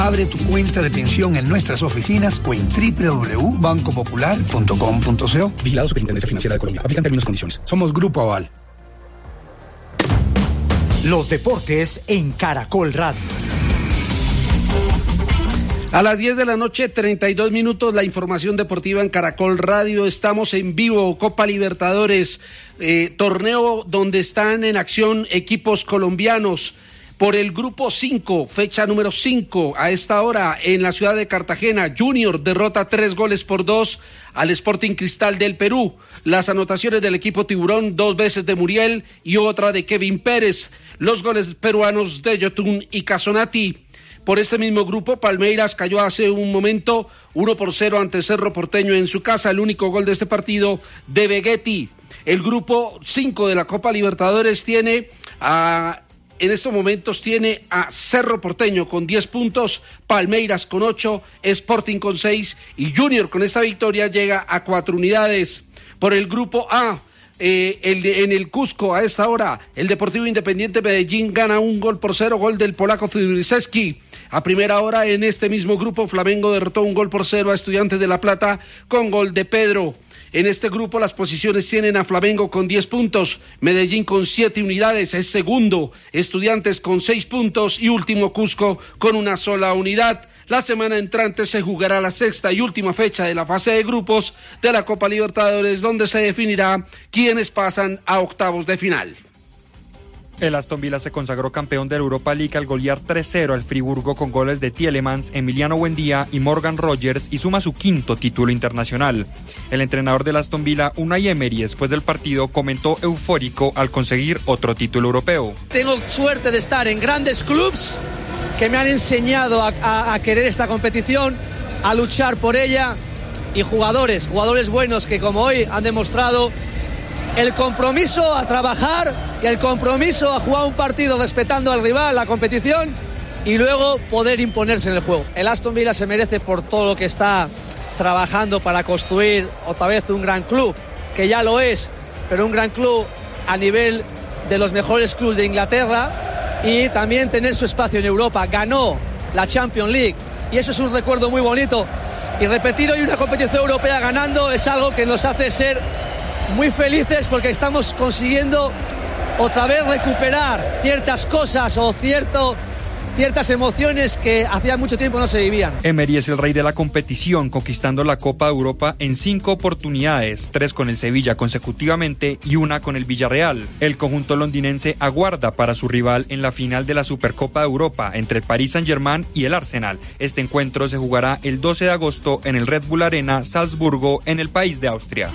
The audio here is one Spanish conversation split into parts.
Abre tu cuenta de pensión en nuestras oficinas o en www.bancopopular.com.co. Vigilado Superintendencia Financiera de Colombia. Aplican términos y condiciones. Somos Grupo Aval. Los deportes en Caracol Radio. A las 10 de la noche, 32 minutos, la información deportiva en Caracol Radio. Estamos en vivo, Copa Libertadores, torneo donde están en acción equipos colombianos. Por el grupo 5, fecha número 5, a esta hora en la ciudad de Cartagena, Junior derrota 3-2 al Sporting Cristal del Perú. Las anotaciones del equipo Tiburón, 2 veces de Muriel y otra de Kevin Pérez. Los goles peruanos de Yotun y Casonati. Por este mismo grupo, Palmeiras cayó hace un momento 1-0 ante Cerro Porteño en su casa. El único gol de este partido de Begetti. El grupo 5 de la Copa Libertadores tiene en estos momentos tiene a Cerro Porteño con 10 puntos, Palmeiras con 8, Sporting con 6 y Junior con esta victoria llega a 4 unidades. Por el grupo A, en el Cusco a esta hora, el Deportivo Independiente Medellín gana 1-0, gol del polaco Fidriszewski. A primera hora en este mismo grupo, Flamengo derrotó 1-0 a Estudiantes de La Plata con gol de Pedro. En este grupo las posiciones tienen a Flamengo con 10 puntos, Medellín con 7 unidades, es segundo, Estudiantes con 6 puntos y último Cusco con una sola unidad. La semana entrante se jugará la sexta y última fecha de la fase de grupos de la Copa Libertadores, donde se definirá quiénes pasan a octavos de final. El Aston Villa se consagró campeón de la Europa League al golear 3-0 al Friburgo con goles de Tielemans, Emiliano Buendía y Morgan Rogers y suma su 5º título internacional. El entrenador del Aston Villa, Unai Emery, después del partido comentó eufórico al conseguir otro título europeo. Tengo suerte de estar en grandes clubes que me han enseñado a querer esta competición, a luchar por ella y jugadores buenos que como hoy han demostrado el compromiso a trabajar y el compromiso a jugar un partido respetando al rival, la competición y luego poder imponerse en el juego. El Aston Villa se merece por todo lo que está trabajando para construir otra vez un gran club, que ya lo es, pero un gran club a nivel de los mejores clubes de Inglaterra y también tener su espacio en Europa. Ganó la Champions League y eso es un recuerdo muy bonito y repetir hoy una competición europea ganando es algo que nos hace ser muy felices porque estamos consiguiendo otra vez recuperar ciertas cosas o ciertas emociones que hacía mucho tiempo no se vivían. Emery es el rey de la competición, conquistando la Copa de Europa en 5 oportunidades, 3 con el Sevilla consecutivamente y 1 con el Villarreal. El conjunto londinense aguarda para su rival en la final de la Supercopa de Europa entre el Paris Saint-Germain y el Arsenal. Este encuentro se jugará el 12 de agosto en el Red Bull Arena, Salzburgo, en el país de Austria.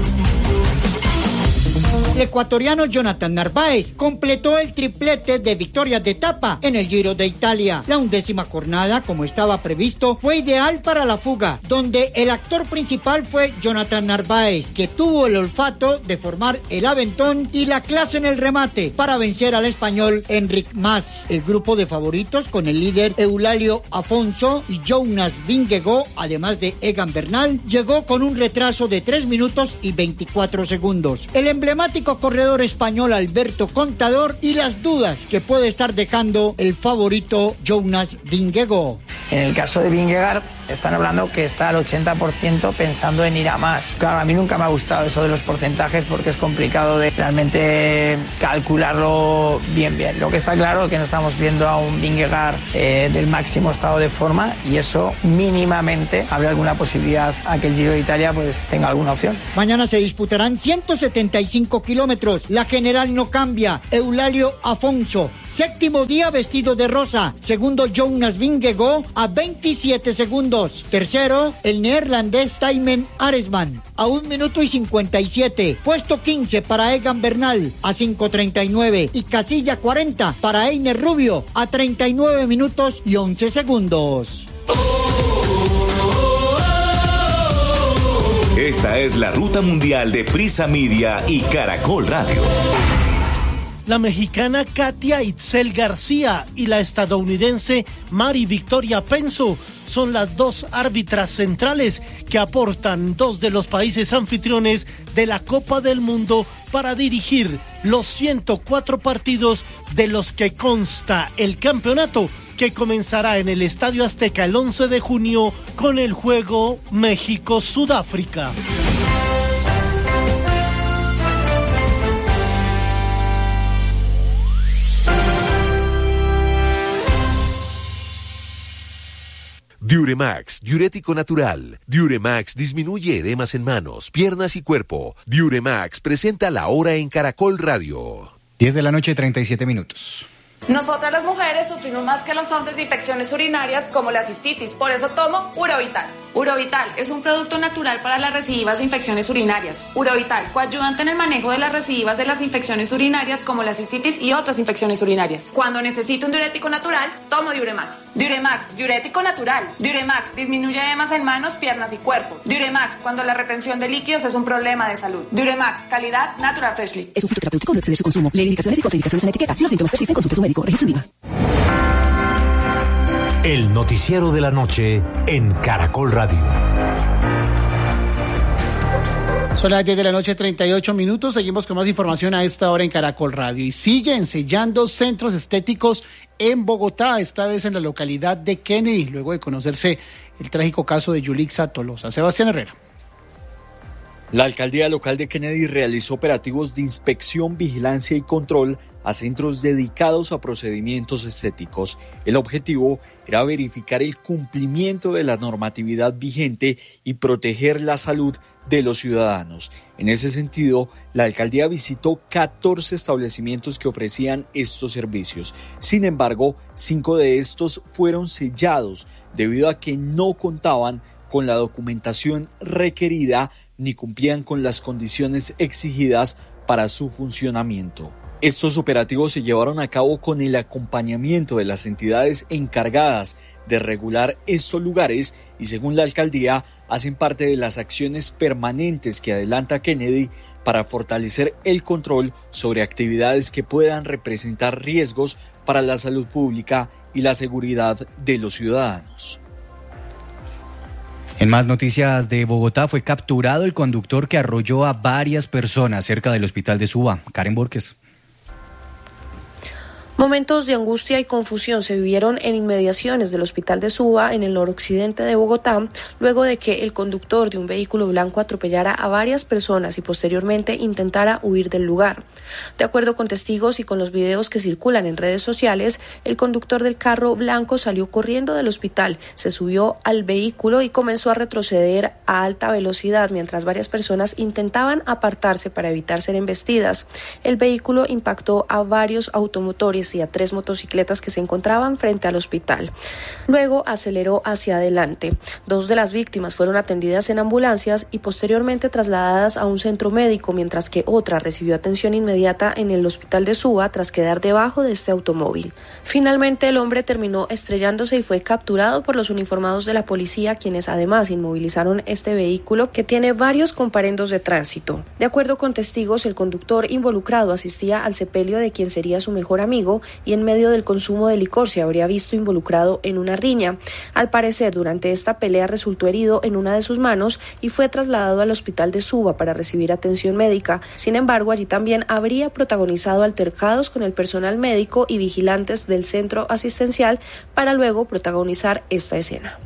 El ecuatoriano Jonathan Narváez completó el triplete de victorias de etapa en el Giro de Italia. La 11ª jornada, como estaba previsto, fue ideal para la fuga, donde el actor principal fue Jonathan Narváez, que tuvo el olfato de formar el aventón y la clase en el remate para vencer al español Enric Mas. El grupo de favoritos con el líder Eulalio Afonso y Jonas Vingegaard, además de Egan Bernal, llegó con un retraso de 3 minutos y 24 segundos. El emblemático corredor español Alberto Contador y las dudas que puede estar dejando el favorito Jonas Vingegaard. En el caso de Vingegaard están hablando que está al 80% pensando en ir a más. Claro, a mí nunca me ha gustado eso de los porcentajes porque es complicado de realmente calcularlo bien. Lo que está claro es que no estamos viendo a un Vingegaard del máximo estado de forma y eso mínimamente abre alguna posibilidad a que el Giro de Italia pues tenga alguna opción. Mañana se disputarán 175 kilómetros. La general no cambia. Eulalio Afonso, 7º día vestido de rosa. Segundo, Jonas Vingegaard a 27 segundos. Tercero, el neerlandés Tijmen Aresman a 1 minuto y 57. Puesto 15 para Egan Bernal a 5:39 y casilla 40 para Einer Rubio a 39 minutos y 11 segundos. Esta es la ruta mundial de Prisa Media y Caracol Radio. La mexicana Katia Itzel García y la estadounidense Mari Victoria Penso son las dos árbitras centrales que aportan dos de los países anfitriones de la Copa del Mundo para dirigir los 104 partidos de los que consta el campeonato, que comenzará en el Estadio Azteca el 11 de junio con el juego México-Sudáfrica. Diuremax, diurético natural. Diuremax disminuye edemas en manos, piernas y cuerpo. Diuremax presenta La Hora en Caracol Radio. 10:37 a.m. Nosotras las mujeres sufrimos más que los hombres de infecciones urinarias como la cistitis, por eso tomo Urovital. Urovital es un producto natural para las recidivas de infecciones urinarias. Urovital, coayudante en el manejo de las recidivas de las infecciones urinarias como la cistitis y otras infecciones urinarias. Cuando necesito un diurético natural, tomo Diuremax. Diuremax, diurético natural. Diuremax disminuye edemas en manos, piernas y cuerpo. Diuremax, cuando la retención de líquidos es un problema de salud. Diuremax, calidad Natural Freshly. Es un fitoterapéutico, no excede su consumo. Lee indicaciones y contraindicaciones en etiqueta. Si los síntomas persisten, consulte a su médico. Registro INVIMA. El noticiero de la noche en Caracol Radio. Son las 10:38 a.m. Seguimos con más información a esta hora en Caracol Radio. Y siguen sellando centros estéticos en Bogotá, esta vez en la localidad de Kennedy, luego de conocerse el trágico caso de Yulixa Tolosa. Sebastián Herrera. La alcaldía local de Kennedy realizó operativos de inspección, vigilancia y control a centros dedicados a procedimientos estéticos. El objetivo era verificar el cumplimiento de la normatividad vigente y proteger la salud de los ciudadanos. En ese sentido, la alcaldía visitó 14 establecimientos que ofrecían estos servicios. Sin embargo, 5 de estos fueron sellados debido a que no contaban con la documentación requerida ni cumplían con las condiciones exigidas para su funcionamiento. Estos operativos se llevaron a cabo con el acompañamiento de las entidades encargadas de regular estos lugares y, según la alcaldía, hacen parte de las acciones permanentes que adelanta Kennedy para fortalecer el control sobre actividades que puedan representar riesgos para la salud pública y la seguridad de los ciudadanos. En más noticias de Bogotá, fue capturado el conductor que arrolló a varias personas cerca del hospital de Suba. Karen Borges. Momentos de angustia y confusión se vivieron en inmediaciones del hospital de Suba, en el noroccidente de Bogotá, luego de que el conductor de un vehículo blanco atropellara a varias personas y posteriormente intentara huir del lugar. De acuerdo con testigos y con los videos que circulan en redes sociales, el conductor del carro blanco salió corriendo del hospital, se subió al vehículo y comenzó a retroceder a alta velocidad mientras varias personas intentaban apartarse para evitar ser embestidas. El vehículo impactó a varios automotores y a 3 motocicletas que se encontraban frente al hospital. Luego aceleró hacia adelante. 2 de las víctimas fueron atendidas en ambulancias y posteriormente trasladadas a un centro médico, mientras que otra recibió atención inmediata en el hospital de Suba tras quedar debajo de este automóvil. Finalmente, el hombre terminó estrellándose y fue capturado por los uniformados de la policía, quienes además inmovilizaron este vehículo que tiene varios comparendos de tránsito. De acuerdo con testigos, el conductor involucrado asistía al sepelio de quien sería su mejor amigo y en medio del consumo de licor se habría visto involucrado en una riña. Al parecer, durante esta pelea resultó herido en una de sus manos y fue trasladado al hospital de Suba para recibir atención médica. Sin embargo, allí también habría protagonizado altercados con el personal médico y vigilantes del centro asistencial para luego protagonizar esta escena.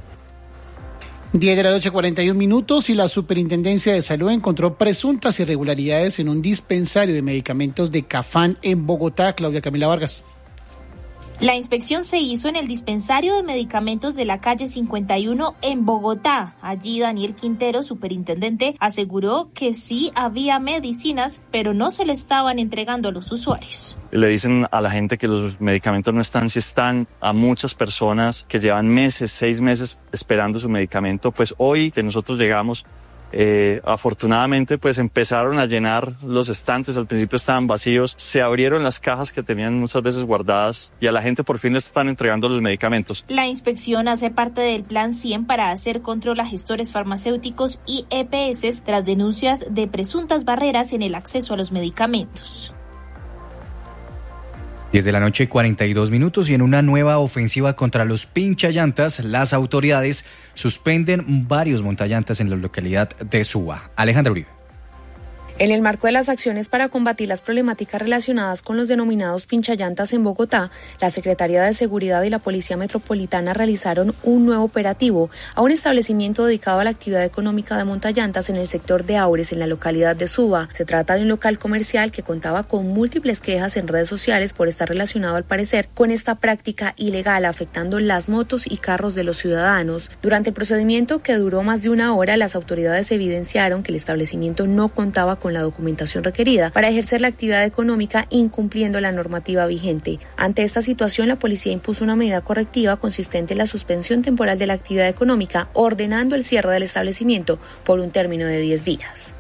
10:41 a.m. y la Superintendencia de Salud encontró presuntas irregularidades en un dispensario de medicamentos de Cafán en Bogotá. Claudia Camila Vargas. La inspección se hizo en el dispensario de medicamentos de la calle 51 en Bogotá. Allí Daniel Quintero, superintendente, aseguró que sí había medicinas, pero no se le estaban entregando a los usuarios. Le dicen a la gente que los medicamentos no están, si están, a muchas personas que llevan meses, 6 meses esperando su medicamento. Pues hoy que nosotros llegamos, afortunadamente pues empezaron a llenar los estantes. Al principio estaban vacíos, se abrieron las cajas que tenían muchas veces guardadas y a la gente por fin les están entregando los medicamentos. La inspección hace parte del Plan 100 para hacer control a gestores farmacéuticos y EPS tras denuncias de presuntas barreras en el acceso a los medicamentos. 10 de la noche, 42 minutos, y en una nueva ofensiva contra los pinchallantas, las autoridades suspenden varios montallantas en la localidad de Suba. Alejandra Uribe. En el marco de las acciones para combatir las problemáticas relacionadas con los denominados pinchallantas en Bogotá, la Secretaría de Seguridad y la Policía Metropolitana realizaron un nuevo operativo a un establecimiento dedicado a la actividad económica de montallantas en el sector de Aures, en la localidad de Suba. Se trata de un local comercial que contaba con múltiples quejas en redes sociales por estar relacionado, al parecer, con esta práctica ilegal, afectando las motos y carros de los ciudadanos. Durante el procedimiento, que duró más de una hora, las autoridades evidenciaron que el establecimiento no contaba con la documentación requerida para ejercer la actividad económica, incumpliendo la normativa vigente. Ante esta situación, la policía impuso una medida correctiva consistente en la suspensión temporal de la actividad económica, ordenando el cierre del establecimiento por un término de 10 días.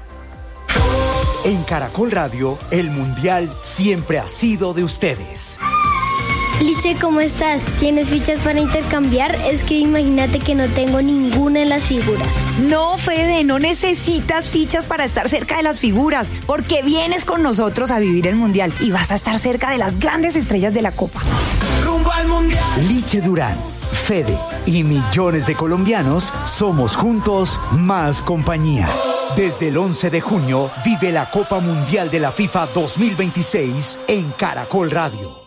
En Caracol Radio, el Mundial siempre ha sido de ustedes. Liche, ¿cómo estás? ¿Tienes fichas para intercambiar? Es que imagínate que no tengo ninguna en las figuras. No, Fede, no necesitas fichas para estar cerca de las figuras, porque vienes con nosotros a vivir el Mundial y vas a estar cerca de las grandes estrellas de la Copa. ¡Rumbo al Mundial! Liche Durán, Fede y millones de colombianos somos juntos más compañía. Desde el 11 de junio vive la Copa Mundial de la FIFA 2026 en Caracol Radio.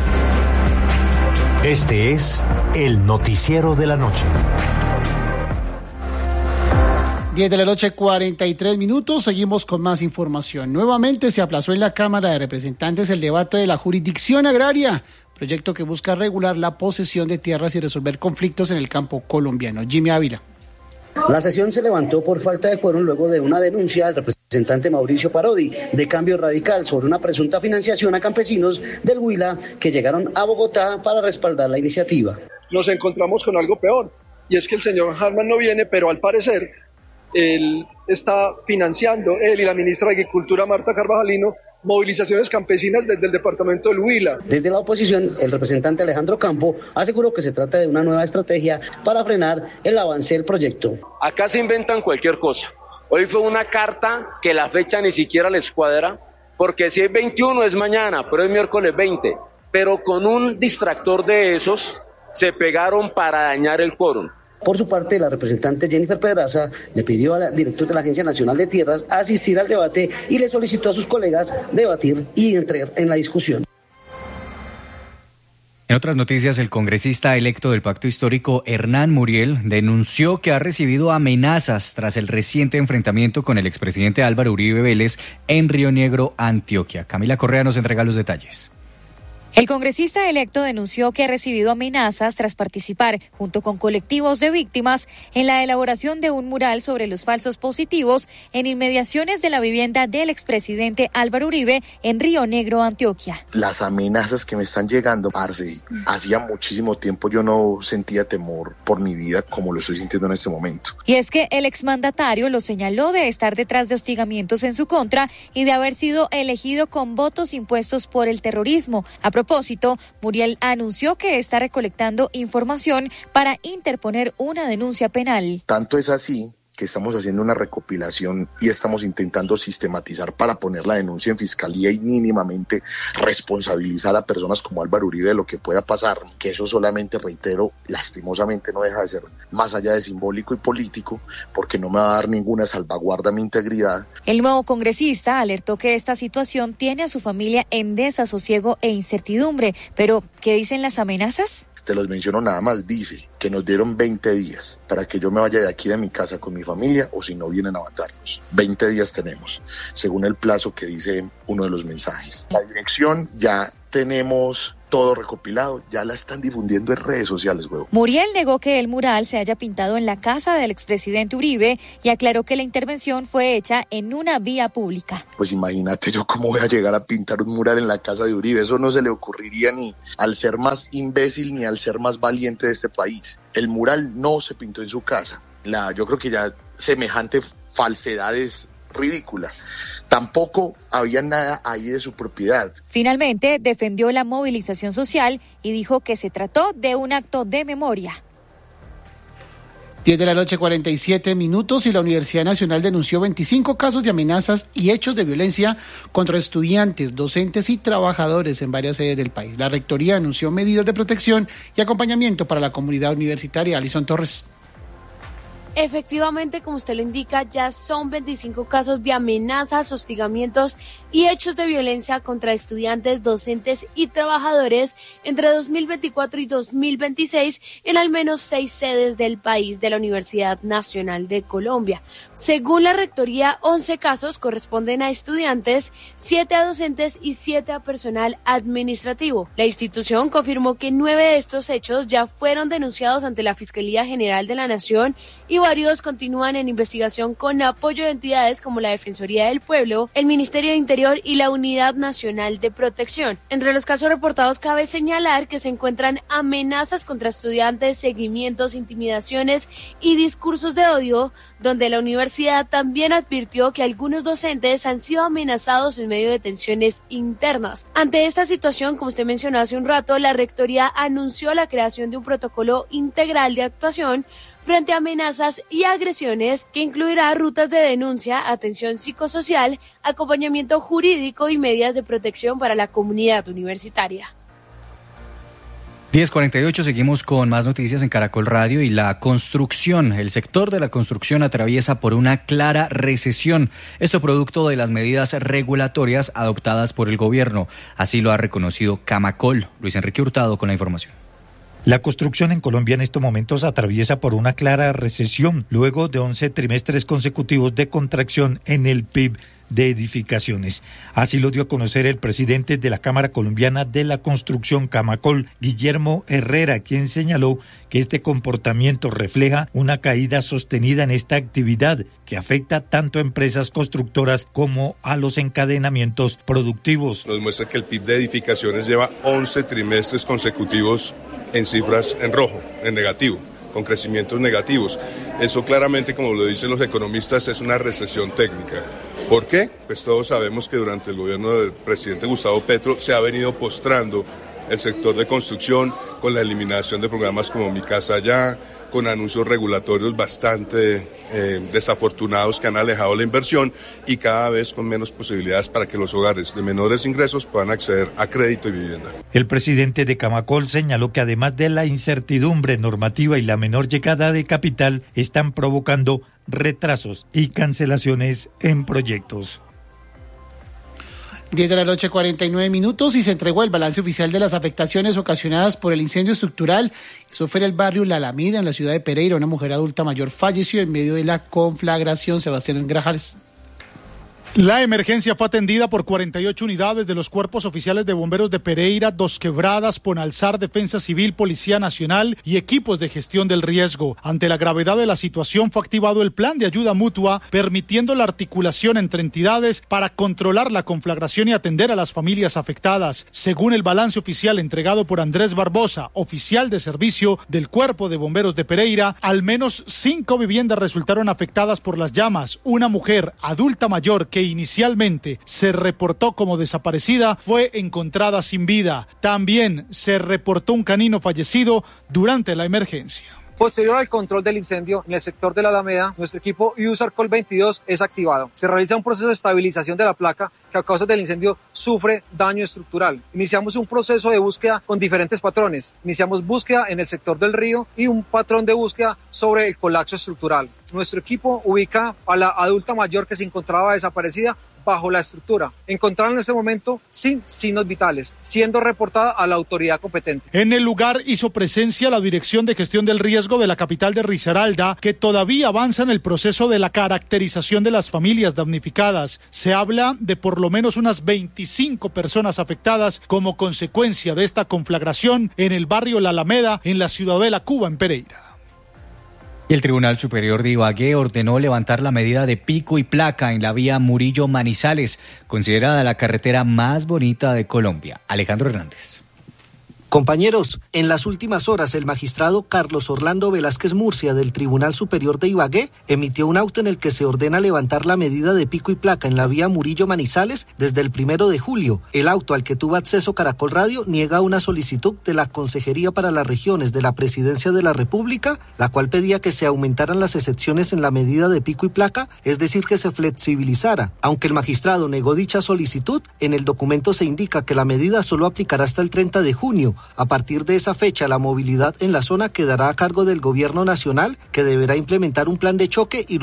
Este es el noticiero de la noche. 10 de la noche, 43 minutos. Seguimos con más información. Nuevamente se aplazó en la Cámara de Representantes el debate de la jurisdicción agraria, proyecto que busca regular la posesión de tierras y resolver conflictos en el campo colombiano. Jimmy Ávila. La sesión se levantó por falta de quórum luego de una denuncia del representante Mauricio Parodi de Cambio Radical sobre una presunta financiación a campesinos del Huila que llegaron a Bogotá para respaldar la iniciativa. Nos encontramos con algo peor, y es que el señor Harman no viene, pero al parecer él está financiando, él y la ministra de Agricultura Marta Carvajalino, movilizaciones campesinas desde el departamento del Huila. Desde la oposición, el representante Alejandro Campo aseguró que se trata de una nueva estrategia para frenar el avance del proyecto. Acá se inventan cualquier cosa. Hoy fue una carta que la fecha ni siquiera les cuadra, porque si es 21 es mañana, pero es miércoles 20. Pero con un distractor de esos se pegaron para dañar el quórum. Por su parte, la representante Jennifer Pedraza le pidió al director de la Agencia Nacional de Tierras asistir al debate y le solicitó a sus colegas debatir y entrar en la discusión. En otras noticias, el congresista electo del Pacto Histórico, Hernán Muriel, denunció que ha recibido amenazas tras el reciente enfrentamiento con el expresidente Álvaro Uribe Vélez en Río Negro, Antioquia. Camila Correa nos entrega los detalles. El congresista electo denunció que ha recibido amenazas tras participar, junto con colectivos de víctimas, en la elaboración de un mural sobre los falsos positivos en inmediaciones de la vivienda del expresidente Álvaro Uribe en Río Negro, Antioquia. Las amenazas que me están llegando, parce, hacía muchísimo tiempo yo no sentía temor por mi vida como lo estoy sintiendo en este momento. Y es que el exmandatario lo señaló de estar detrás de hostigamientos en su contra y de haber sido elegido con votos impuestos por el terrorismo. A propósito, Muriel anunció que está recolectando información para interponer una denuncia penal. Tanto es así que estamos haciendo una recopilación y estamos intentando sistematizar para poner la denuncia en fiscalía y mínimamente responsabilizar a personas como Álvaro Uribe de lo que pueda pasar, que eso solamente, reitero, lastimosamente no deja de ser más allá de simbólico y político, porque no me va a dar ninguna salvaguarda a mi integridad. El nuevo congresista alertó que esta situación tiene a su familia en desasosiego e incertidumbre, pero ¿qué dicen las amenazas? Te los menciono nada más, dice que nos dieron 20 días para que yo me vaya de aquí de mi casa con mi familia o si no vienen a matarnos. 20 días tenemos, según el plazo que dice uno de los mensajes. La dirección ya tenemos todo recopilado, ya la están difundiendo en redes sociales, huevo. Muriel negó que el mural se haya pintado en la casa del expresidente Uribe y aclaró que la intervención fue hecha en una vía pública. Pues imagínate yo cómo voy a llegar a pintar un mural en la casa de Uribe, eso no se le ocurriría ni al ser más imbécil ni al ser más valiente de este país. El mural no se pintó en su casa, yo creo que ya semejante falsedad es ridícula. Tampoco había nada ahí de su propiedad. Finalmente, defendió la movilización social y dijo que se trató de un acto de memoria. 10:47 p.m. y la Universidad Nacional denunció 25 casos de amenazas y hechos de violencia contra estudiantes, docentes y trabajadores en varias sedes del país. La Rectoría anunció medidas de protección y acompañamiento para la comunidad universitaria. Alison Torres. Efectivamente, como usted lo indica, ya son 25 casos de amenazas, hostigamientos y hechos de violencia contra estudiantes, docentes y trabajadores entre 2024 y 2026 en al menos 6 sedes del país de la Universidad Nacional de Colombia. Según la Rectoría, 11 casos corresponden a estudiantes, 7 a docentes y 7 a personal administrativo. La institución confirmó que 9 de estos hechos ya fueron denunciados ante la Fiscalía General de la Nación y varios continúan en investigación con apoyo de entidades como la Defensoría del Pueblo, el Ministerio de Interior y la Unidad Nacional de Protección. Entre los casos reportados cabe señalar que se encuentran amenazas contra estudiantes, seguimientos, intimidaciones y discursos de odio, donde la universidad también advirtió que algunos docentes han sido amenazados en medio de tensiones internas. Ante esta situación, como usted mencionó hace un rato, la Rectoría anunció la creación de un protocolo integral de actuación frente a amenazas y agresiones que incluirá rutas de denuncia, atención psicosocial, acompañamiento jurídico y medidas de protección para la comunidad universitaria. 10:48, seguimos con más noticias en Caracol Radio y la construcción. El sector de la construcción atraviesa por una clara recesión. Esto producto de las medidas regulatorias adoptadas por el gobierno. Así lo ha reconocido Camacol. Luis Enrique Hurtado con la información. La construcción en Colombia en estos momentos atraviesa por una clara recesión, luego de 11 trimestres consecutivos de contracción en el PIB de edificaciones. Así lo dio a conocer el presidente de la Cámara Colombiana de la Construcción, Camacol, Guillermo Herrera, quien señaló que este comportamiento refleja una caída sostenida en esta actividad que afecta tanto a empresas constructoras como a los encadenamientos productivos. Nos muestra que el PIB de edificaciones lleva 11 trimestres consecutivos en cifras en rojo, en negativo, con crecimientos negativos. Eso claramente, como lo dicen los economistas, es una recesión técnica. ¿Por qué? Pues todos sabemos que durante el gobierno del presidente Gustavo Petro se ha venido postrando el sector de construcción con la eliminación de programas como Mi Casa Ya, con anuncios regulatorios bastante desafortunados que han alejado la inversión y cada vez con menos posibilidades para que los hogares de menores ingresos puedan acceder a crédito y vivienda. El presidente de Camacol señaló que además de la incertidumbre normativa y la menor llegada de capital, están provocando retrasos y cancelaciones en proyectos. 10:49 p.m. y se entregó el balance oficial de las afectaciones ocasionadas por el incendio estructural. Eso fue en el barrio La Alameda, en la ciudad de Pereira. Una mujer adulta mayor falleció en medio de la conflagración. Sebastián Grajales. La emergencia fue atendida por 48 unidades de los cuerpos oficiales de bomberos de Pereira, Dos Quebradas, Ponalzar, Defensa Civil, Policía Nacional y equipos de gestión del riesgo. Ante la gravedad de la situación fue activado el plan de ayuda mutua, permitiendo la articulación entre entidades para controlar la conflagración y atender a las familias afectadas. Según el balance oficial entregado por Andrés Barbosa, oficial de servicio del Cuerpo de Bomberos de Pereira, al menos 5 viviendas resultaron afectadas por las llamas. Una mujer adulta mayor que inicialmente se reportó como desaparecida fue encontrada sin vida. También se reportó un canino fallecido durante la emergencia. Posterior al control del incendio en el sector de la Alameda, nuestro equipo USARCOL 22 es activado. Se realiza un proceso de estabilización de la placa que a causa del incendio sufre daño estructural. Iniciamos un proceso de búsqueda con diferentes patrones. Iniciamos búsqueda en el sector del río y un patrón de búsqueda sobre el colapso estructural. Nuestro equipo ubica a la adulta mayor que se encontraba desaparecida bajo la estructura, encontrada en este momento sin signos vitales, siendo reportada a la autoridad competente. En el lugar hizo presencia la Dirección de Gestión del Riesgo de la capital de Risaralda, que todavía avanza en el proceso de la caracterización de las familias damnificadas. Se habla de por lo menos unas 25 personas afectadas como consecuencia de esta conflagración en el barrio La Alameda, en la Ciudadela Cuba, en Pereira. Y el Tribunal Superior de Ibagué ordenó levantar la medida de pico y placa en la vía Murillo-Manizales, considerada la carretera más bonita de Colombia. Alejandro Hernández. Compañeros, en las últimas horas el magistrado Carlos Orlando Velázquez Murcia del Tribunal Superior de Ibagué emitió un auto en el que se ordena levantar la medida de pico y placa en la vía Murillo-Manizales desde el 1 de julio. El auto al que tuvo acceso Caracol Radio niega una solicitud de la Consejería para las Regiones de la Presidencia de la República, la cual pedía que se aumentaran las excepciones en la medida de pico y placa, es decir, que se flexibilizara. Aunque el magistrado negó dicha solicitud, en el documento se indica que la medida solo aplicará hasta el 30 de junio. A partir de esa fecha, la movilidad en la zona quedará a cargo del Gobierno Nacional, que deberá implementar un plan de choque y